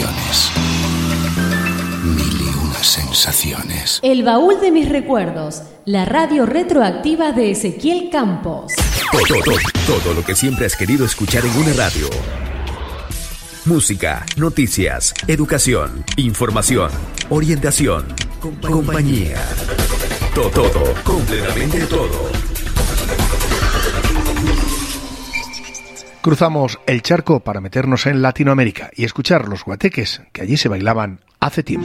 emociones. Mil y una sensaciones. El baúl de mis recuerdos. La radio retroactiva de Ezequiel Campos. Todo lo que siempre has querido escuchar en una radio. Música, noticias, educación, información, orientación, compañía. Todo, completamente todo. Cruzamos el charco para meternos en Latinoamérica y escuchar los guateques que allí se bailaban hace tiempo.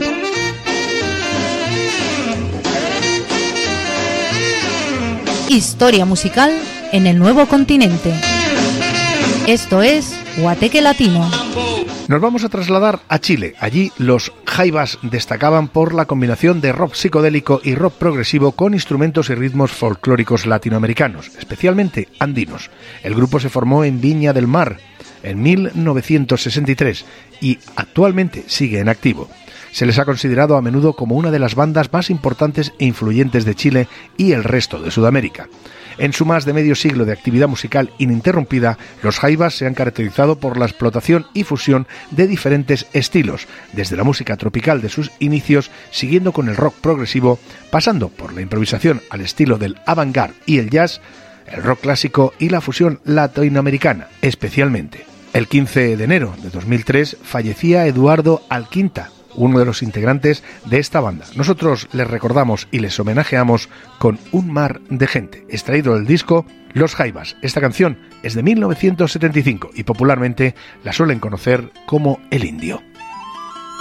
Historia musical en el nuevo continente. Esto es Guateque Latino. Nos vamos a trasladar a Chile. Allí los jaivas destacaban por la combinación de rock psicodélico y rock progresivo con instrumentos y ritmos folclóricos latinoamericanos, especialmente andinos. El grupo se formó en Viña del Mar en 1963 y actualmente sigue en activo. Se les ha considerado a menudo como una de las bandas más importantes e influyentes de Chile y el resto de Sudamérica. En su más de medio siglo de actividad musical ininterrumpida, los jaivas se han caracterizado por la explotación y fusión de diferentes estilos, desde la música tropical de sus inicios, siguiendo con el rock progresivo, pasando por la improvisación al estilo del avant-garde y el jazz, el rock clásico y la fusión latinoamericana, especialmente. El 15 de enero de 2003 fallecía Eduardo Alquinta, uno de los integrantes de esta banda. Nosotros les recordamos y les homenajeamos con Un mar de gente, extraído del disco Los Jaivas. Esta canción es de 1975 y popularmente la suelen conocer como El Indio.